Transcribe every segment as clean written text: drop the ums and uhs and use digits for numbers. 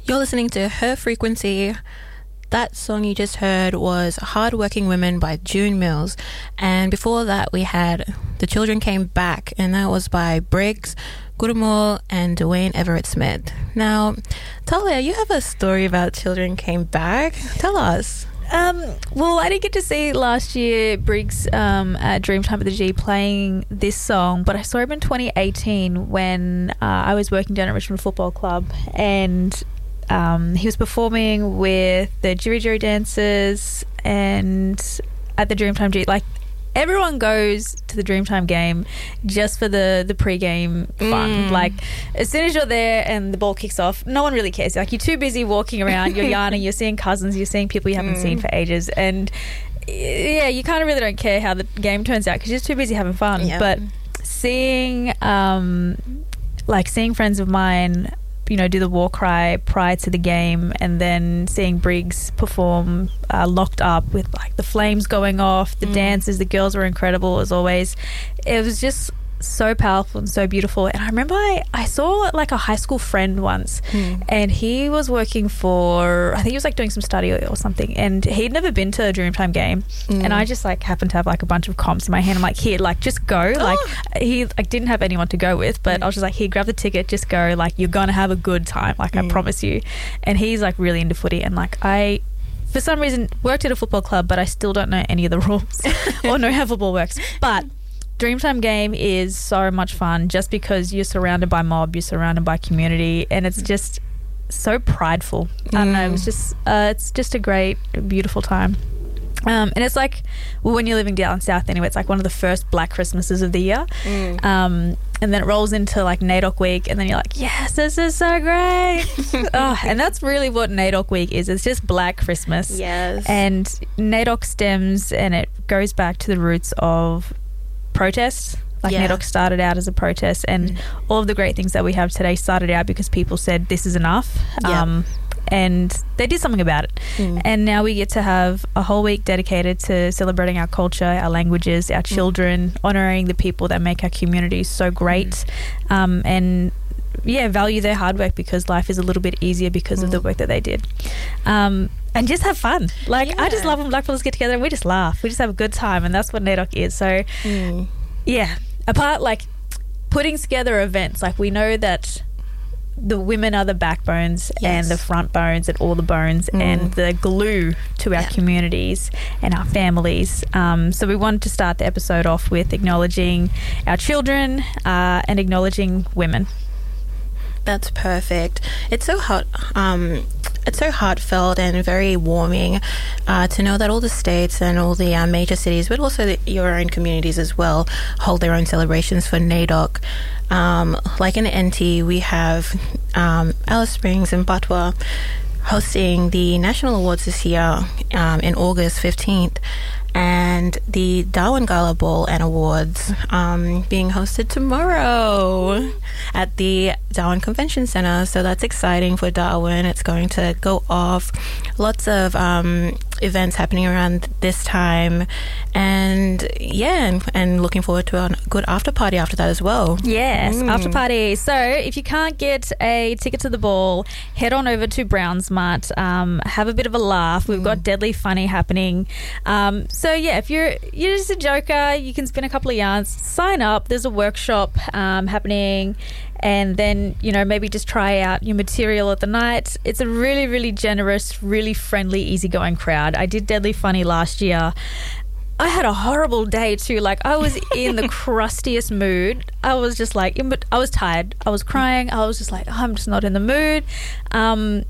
You're listening to Her Frequency. That song you just heard was Hardworking Women by June Mills. And before that, we had The Children Came Back, and that was by Briggs, Gurumul, and Dwayne Everett Smith. Now, Talia, you have a story about Children Came Back. Tell us. Well, I didn't get to see last year Briggs at Dreamtime at the G playing this song, but I saw him in 2018 when I was working down at Richmond Football Club, and he was performing with the Jiri Jiri Dancers and at the Dreamtime G. Like, everyone goes to the Dreamtime game just for the pre-game fun. Like, as soon as you're there and the ball kicks off, no one really cares. Like, you're too busy walking around, you're yarning, you're seeing cousins, you're seeing people you haven't seen for ages, and yeah, you kind of really don't care how the game turns out because you're just too busy having fun. Yeah. But seeing friends of mine, you know, do the war cry prior to the game, and then seeing Briggs perform Locked Up with like the flames going off, the dances, the girls were incredible as always. It was just so powerful and so beautiful. And I remember I saw like a high school friend once, and he was working for, I think he was like doing some study or something, and he'd never been to a Dreamtime game, and I just like happened to have like a bunch of comps in my hand. I'm like, here, like just go. Like, he like didn't have anyone to go with, but I was just like, here, grab the ticket, just go. Like, you're gonna have a good time, like I promise you. And he's like really into footy, and like I, for some reason, worked at a football club, but I still don't know any of the rules or know how football works. But Dreamtime game is so much fun just because you're surrounded by mob, you're surrounded by community, and it's just so prideful. I don't know, it's just a great, beautiful time. And it's like, well, when you're living down south anyway, it's like one of the first Black Christmases of the year. And then it rolls into like NAIDOC week, and then you're like, yes, this is so great. And that's really what NAIDOC week is. It's just Black Christmas. Yes. And NAIDOC stems, and it goes back to the roots of protest. Like, NAIDOC started out as a protest, and all of the great things that we have today started out because people said this is enough. And they did something about it. And now we get to have a whole week dedicated to celebrating our culture, our languages, our children, honouring the people that make our communities so great, and value their hard work, because life is a little bit easier because of the work that they did. And just have fun. Like, I just love when blackfellas get together and we just laugh. We just have a good time, and that's what NAIDOC is. So, apart, like, putting together events, like, we know that the women are the backbones and the front bones and all the bones and the glue to our communities and our families. So we wanted to start the episode off with acknowledging our children and acknowledging women. That's perfect. It's so hot. It's so heartfelt and very warming to know that all the states and all the major cities, but also your own communities as well, hold their own celebrations for NAIDOC. Like in NT, we have Alice Springs and Batwa hosting the National Awards this year in August 15th. And the Darwin Gala Ball and Awards being hosted tomorrow at the Darwin Convention Centre. So that's exciting for Darwin. It's going to go off. Lots of events happening around this time. And and looking forward to a good after party after that as well. Yes, after party. So if you can't get a ticket to the ball, head on over to Brownsmart. Have a bit of a laugh. We've got Deadly Funny happening. So if you're just a joker, you can spin a couple of yarns, sign up. There's a workshop happening, and then, you know, maybe just try out your material at the night. It's a really, really generous, really friendly, easygoing crowd. I did Deadly Funny last year. I had a horrible day too. Like, I was in the crustiest mood. I was just like, I was tired. I was crying. I was just like, I'm just not in the mood. And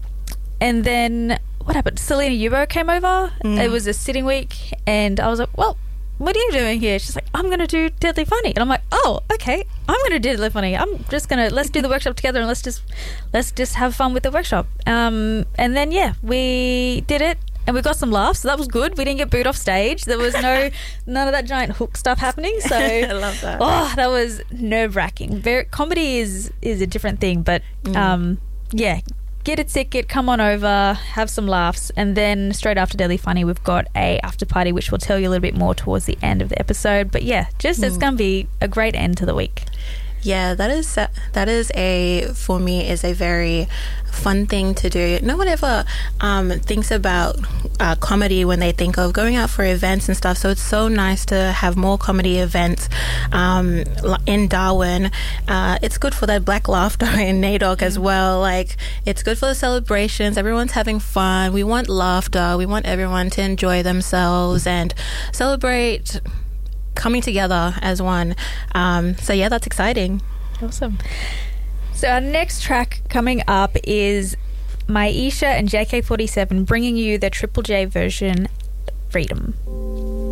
then what happened? Selena Yubo came over. It was a sitting week, and I was like, well, what are you doing here? She's like, I'm going to do Deadly Funny. And I'm like, oh, okay, I'm going to do Deadly Funny. I'm just going to, let's do the workshop together, and let's just have fun with the workshop. And then, we did it, and we got some laughs, so that was good. We didn't get booed off stage. There was none of that giant hook stuff happening. So I love that. Oh, that was nerve-wracking. Comedy is a different thing, but get a ticket, come on over, have some laughs, and then straight after Deadly Funny, we've got a after party, which we'll tell you a little bit more towards the end of the episode. But it's going to be a great end to the week. Yeah, that is for me is a very fun thing to do. No one ever thinks about comedy when they think of going out for events and stuff. So it's so nice to have more comedy events in Darwin. It's good for that black laughter in NAIDOC as well. Like, it's good for the celebrations. Everyone's having fun. We want laughter. We want everyone to enjoy themselves and celebrate coming together as one. So yeah, that's exciting. Awesome. So our next track coming up is Maisha and JK47 bringing you the Triple J version, Freedom.